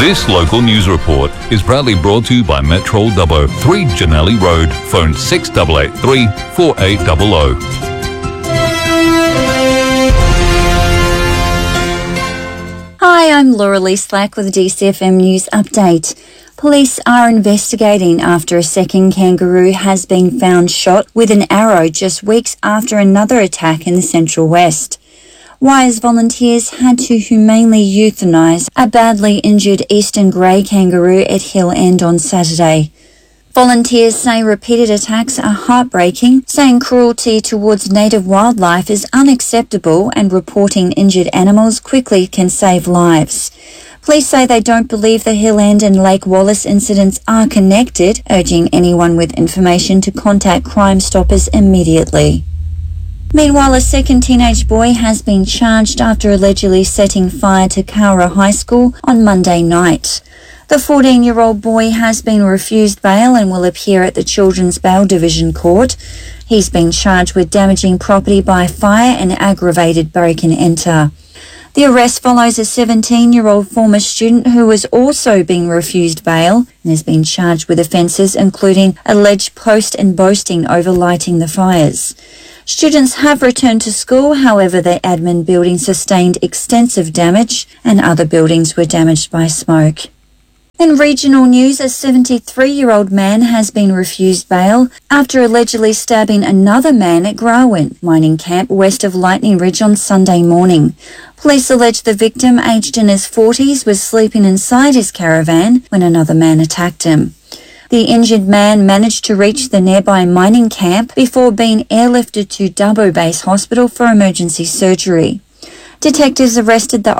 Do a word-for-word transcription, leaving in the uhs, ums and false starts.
This local news report is proudly brought to you by Metro Dubbo, three Janelli Road, phone six eight eight three, four eight zero zero. Hi, I'm Laura Lee Slack with a D C F M News Update. Police are investigating after a second kangaroo has been found shot with an arrow just weeks after another attack in the Central West. Wise volunteers had to humanely euthanise a badly injured eastern grey kangaroo at Hill End on Saturday. Volunteers say repeated attacks are heartbreaking, saying cruelty towards native wildlife is unacceptable and reporting injured animals quickly can save lives. Police say they don't believe the Hill End and Lake Wallace incidents are connected, urging anyone with information to contact Crime Stoppers immediately. Meanwhile, a second teenage boy has been charged after allegedly setting fire to Cowra High School on Monday night. The fourteen-year-old boy has been refused bail and will appear at the Children's Bail Division Court. He's been charged with damaging property by fire and aggravated break-and-enter. The arrest follows a seventeen-year-old former student who was also being refused bail and has been charged with offences including alleged post and boasting over lighting the fires. Students have returned to school, however, the admin building sustained extensive damage and other buildings were damaged by smoke. In regional news, a seventy-three-year-old man has been refused bail after allegedly stabbing another man at Grawin mining camp west of Lightning Ridge on Sunday morning. Police allege the victim, aged in his forties, was sleeping inside his caravan when another man attacked him. The injured man managed to reach the nearby mining camp before being airlifted to Dubbo Base Hospital for emergency surgery. Detectives arrested the